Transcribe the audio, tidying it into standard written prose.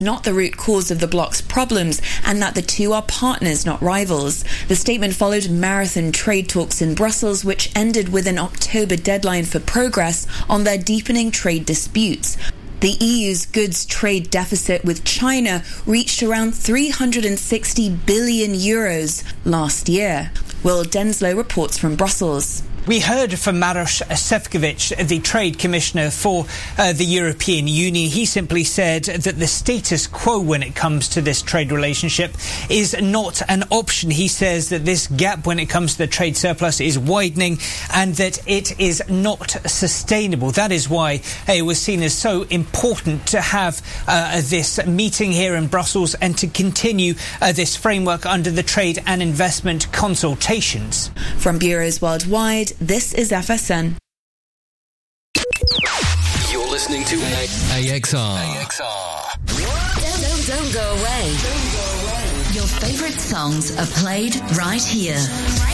not the root cause of the bloc's problems, and that the two are partners, not rivals. The statement followed marathon trade talks in Brussels, which ended with an October deadline for progress on their deepening trade disputes. The EU's goods trade deficit with China reached around 360 billion euros last year. Will Denslow reports from Brussels. We heard from Maroš Šefčovič, the Trade Commissioner for the European Union. He simply said that the status quo when it comes to this trade relationship is not an option. He says that this gap when it comes to the trade surplus is widening and that it is not sustainable. That is why it was seen as so important to have this meeting here in Brussels and to continue this framework under the trade and investment consultations. From bureaus worldwide, this is FSN. You're listening to AXR. Don't go away. Your favourite songs are played right here.